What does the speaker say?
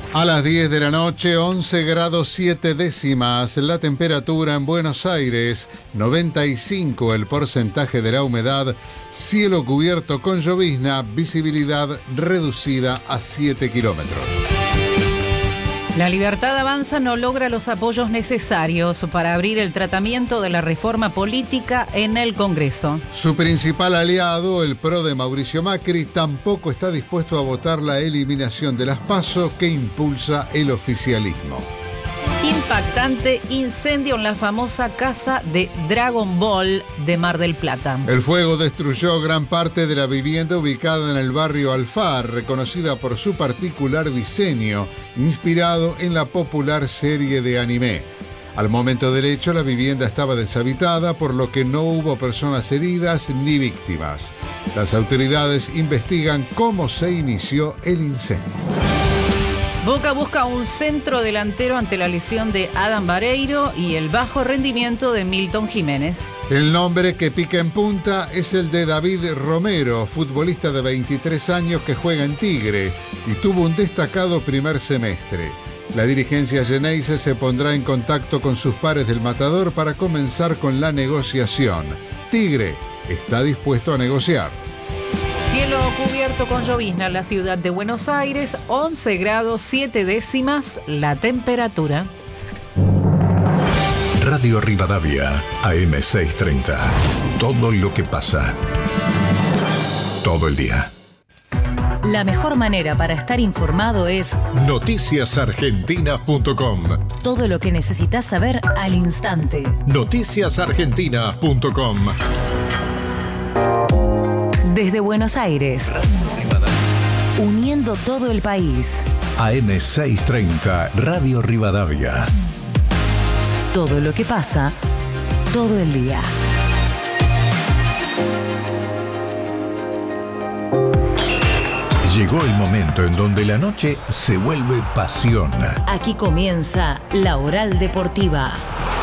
A las 10 de la noche, 11 grados 7 décimas, la temperatura en Buenos Aires, 95 el porcentaje de la humedad, cielo cubierto con llovizna, visibilidad reducida a 7 kilómetros. La Libertad Avanza no logra los apoyos necesarios para abrir el tratamiento de la reforma política en el Congreso. Su principal aliado, el PRO de Mauricio Macri, tampoco está dispuesto a votar la eliminación de las PASO que impulsa el oficialismo. Impactante incendio en la famosa casa de Dragon Ball de Mar del Plata. El fuego destruyó gran parte de la vivienda ubicada en el barrio Alfar, reconocida por su particular diseño, inspirado en la popular serie de anime. Al momento del hecho, la vivienda estaba deshabitada, por lo que no hubo personas heridas ni víctimas. Las autoridades investigan cómo se inició el incendio. Boca busca un centro delantero ante la lesión de Adam Vareiro y el bajo rendimiento de Milton Jiménez. El nombre que pica en punta es el de David Romero, futbolista de 23 años que juega en Tigre y tuvo un destacado primer semestre. La dirigencia Geneise se pondrá en contacto con sus pares del Matador para comenzar con la negociación. Tigre está dispuesto a negociar. Cielo cubierto con llovizna en la ciudad de Buenos Aires, 11 grados 7 décimas la temperatura. Radio Rivadavia, AM 630. Todo lo que pasa. Todo el día. La mejor manera para estar informado es noticiasargentinas.com. Todo lo que necesitas saber al instante. Noticiasargentinas.com. Desde Buenos Aires, uniendo todo el país. AM 630, Radio Rivadavia. Todo lo que pasa, todo el día. Llegó el momento en donde la noche se vuelve pasión. Aquí comienza la Oral Deportiva.